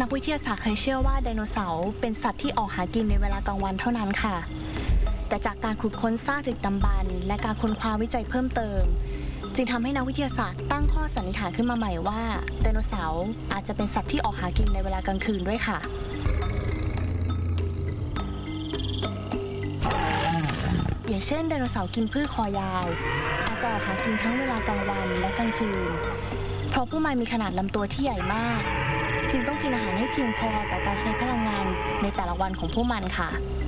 นักวิทยาศาสตร์เคยเชื่อว่าไดโนเสาร์เป็นสัตว์ที่ออกหากินในเวลากลางวันเท่านั้นค่ะแต่จากการขุดค้นซากดึกดำบรรพ์และการค้นคว้าวิจัยเพิ่มเติมจึงทำให้นักวิทยาศาสตร์ตั้งข้อสันนิษฐานขึ้นมาใหม่ว่าไดโนเสาร์อาจจะเป็นสัตว์ที่ออกหากินในเวลากลางคืนด้วยค่ะอย่างเช่นไดโนเสาร์กินพืชคอยาวอาจจะออกหากินทั้งเวลากลางวันและกลางคืนเพราะพวกมันมีขนาดลำตัวที่ใหญ่มากจึงต้องกินอาหารให้เพียงพอต่อการใช้พลังงานในแต่ละวันของพวกมันค่ะ